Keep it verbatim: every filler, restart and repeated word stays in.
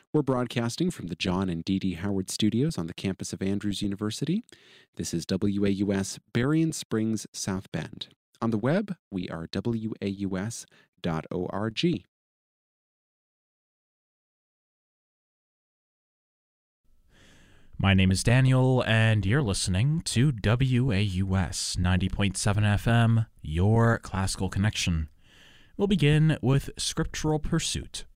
We're broadcasting from the John and Dee Dee Howard Studios on the campus of Andrews University. This is W A U S Berrien Springs, South Bend. On the web, we are W A U S dot org. My name is Daniel, and you're listening to W A U S ninety point seven F M, your classical connection. We'll begin with Scriptural Pursuit